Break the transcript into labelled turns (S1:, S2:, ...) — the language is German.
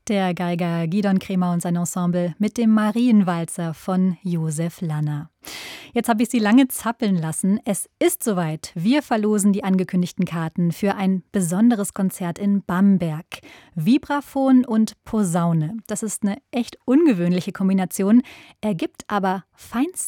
S1: der Geiger Gidon Kremer und sein Ensemble mit dem Marienwalzer von Josef Lanner. Jetzt habe ich Sie lange zappeln lassen. Es ist soweit. Wir verlosen die angekündigten Karten für ein besonderes Konzert in Bamberg. Vibraphon und Posaune. Das ist eine echt ungewöhnliche Kombination, ergibt aber feinsten